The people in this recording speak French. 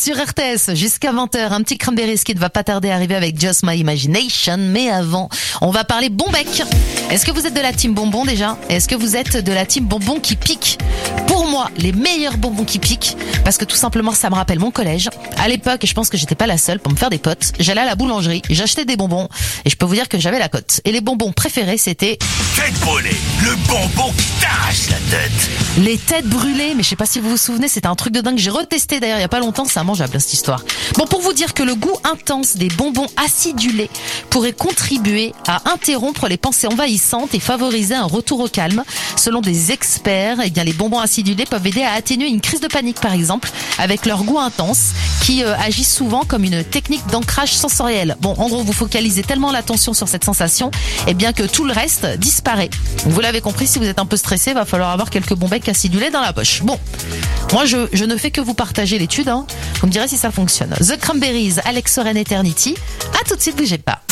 sur RTS jusqu'à 20h. Un petit Cranberries qui ne va pas tarder à arriver avec Just My Imagination. Mais avant, on va parler bon bec. Est-ce que vous êtes de la team bonbon déjà? Est-ce que vous êtes de la team bonbon qui pique? Pour moi, les meilleurs bonbons qui piquent, parce que tout simplement ça me rappelle mon collège. À l'époque, et je pense que j'étais pas la seule pour me faire des potes, j'allais à la boulangerie, j'achetais des bonbons et je peux vous dire que j'avais la cote. Et les bonbons préférés, c'était tête brûlée, le bonbon qui t'arrache la tête. Les têtes brûlées, mais je sais pas si vous vous souvenez, c'était un truc de dingue. J'ai retesté d'ailleurs il y a pas longtemps, c'est immangeable cette histoire. Bon, pour vous dire que le goût intense des bonbons acidulés pourrait contribuer à interrompre les pensées envahissantes et favoriser un retour au calme. Selon des experts, eh bien les bonbons acidulés peuvent aider à atténuer une crise de panique par exemple, avec leur goût intense qui agit souvent comme une technique d'ancrage sensoriel. Bon, en gros, vous focalisez tellement l'attention sur cette sensation, eh bien que tout le reste disparaît. Vous l'avez compris, si vous êtes un peu stressé, va falloir avoir quelques bons becs acidulés dans la poche. Bon, moi je ne fais que vous partager l'étude, hein. Vous me direz si ça fonctionne. The Cranberries, Alex Soren Eternity. À tout de suite, bougez pas.